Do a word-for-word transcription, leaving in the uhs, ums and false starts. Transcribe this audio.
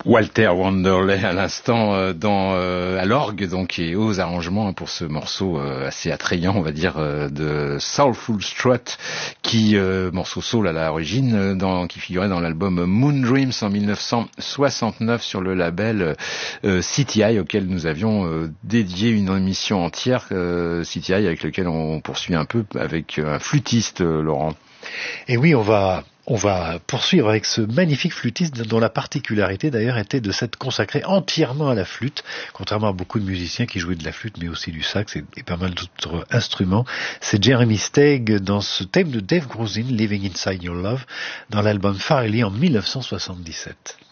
Walter Wanderley à l'instant euh, dans euh, à l'orgue donc et aux arrangements pour ce morceau euh, assez attrayant on va dire euh, de Soulful Strut qui euh, morceau soul à l'origine euh, dans qui figurait dans l'album Moon Dreams en mille neuf cent soixante-neuf sur le label euh, C T I auquel nous avions euh, dédié une émission entière euh, C T I avec lequel on poursuit un peu avec un flûtiste euh, Laurent. Et oui, on va On va poursuivre avec ce magnifique flûtiste dont la particularité d'ailleurs était de s'être consacré entièrement à la flûte, contrairement à beaucoup de musiciens qui jouaient de la flûte mais aussi du sax et, et pas mal d'autres instruments. C'est Jeremy Steig dans ce thème de Dave Grusin, Living Inside Your Love, dans l'album Farley en mille neuf cent soixante-dix-sept.